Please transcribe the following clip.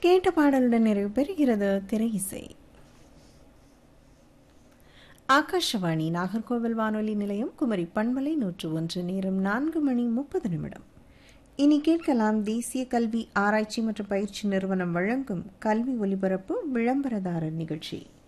கேட்ட பாடலுடன் நிறைவு பெறுகிறது திரை இசை. ஆகாஷவாணி நாகர்கோவில் வானொலி நிலையம், குமரி பண்பலை 101, நேரம் 4:30. இனி கேட்கலாம் தேசிய கல்வி ஆராய்ச்சி மற்றும் பயிற்சி நிறுவனம் வழங்கும் கல்வி ஒலிபரப்பு விளம்பரதாரர் நிகழ்ச்சி.